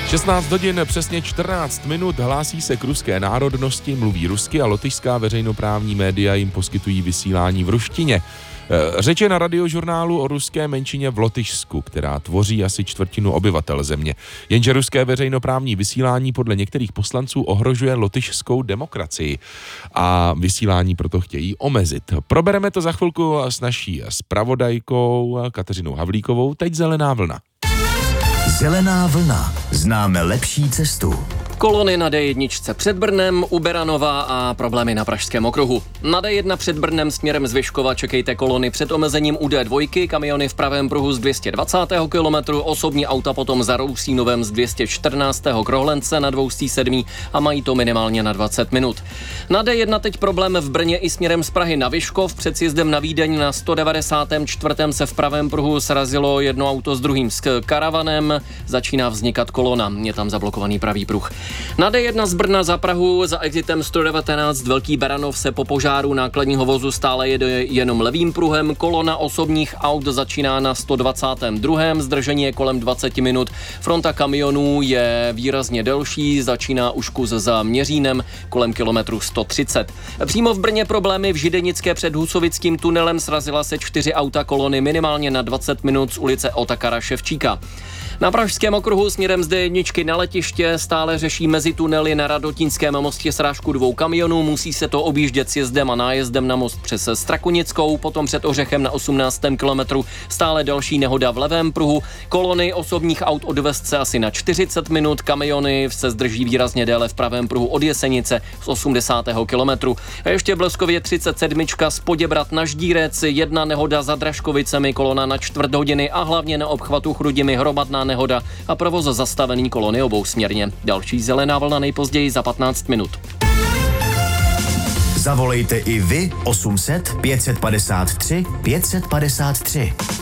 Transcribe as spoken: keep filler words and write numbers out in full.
šestnáct hodin přesně čtrnáct minut, hlásí se k ruské národnosti, mluví rusky a lotyšská veřejnoprávní média jim poskytují vysílání v ruštině. Řeč je na radiožurnálu o ruské menšině v Lotyšsku, která tvoří asi čtvrtinu obyvatel země. Jenže ruské veřejnoprávní vysílání podle některých poslanců ohrožuje lotyšskou demokracii a vysílání proto chtějí omezit. Probereme to za chvilku s naší zpravodajkou Kateřinou Havlíkovou. Teď Zelená vlna. Zelená vlna. Známe lepší cestu. Kolony na dé jedna před Brnem, u Beranova a problémy na Pražském okruhu. Na dé jedna před Brnem směrem z Vyškova čekejte kolony před omezením u dé dva, kamiony v pravém pruhu z dvě stě dvacátého kilometru, osobní auta potom za Rousínovem z dvě stě čtrnáctého k Rohlence na dvě stě sedm a mají to minimálně na dvacet minut. Na dé jedna teď problém v Brně i směrem z Prahy na Vyškov, před sjezdem na Vídeň na sto devadesátém čtvrtém se v pravém pruhu srazilo jedno auto s druhým s karavanem, začíná vznikat kolona, je tam zablokovaný pravý pruh. Na dé jedna z Brna za Prahu za exitem sto devatenáct Velký Beranov se po požáru nákladního vozu stále jede jenom levým pruhem. Kolona osobních aut začíná na sto dvacátém druhém Zdržení je kolem dvacet minut. Fronta kamionů je výrazně delší, začíná už kus za Měřínem kolem kilometru sto třicet. Přímo v Brně problémy v Židenické před Husovickým tunelem, srazila se čtyři auta kolony minimálně na dvacet minut z ulice Otakara Ševčíka. Na Pražském okruhu směrem z dé jedna na letiště stále řeší mezi tunely na Radotínském mostě srážku dvou kamionů. Musí se to objíždět sjezdem a nájezdem na most přes Strakonickou, potom před Ořechem na osmnáctém kilometru stále další nehoda v levém pruhu. Kolony osobních aut odvést se asi na čtyřicet minut, kamiony se zdrží výrazně déle v pravém pruhu od Jesenice z osmdesátého kilometru. A ještě v Bleskově třicet sedm z Poděbrat na Ždírec, jedna nehoda za Dražkovicemi, kolona na čtvrt hodiny a hlavně na obchvatu Chrudimi hromadná nehoda a provoz zastavený, kolony obousměrně. Další Zelená vlna nejpozději za patnáct minut. Zavolejte i vy osm set pět set padesát tři pět set padesát tři.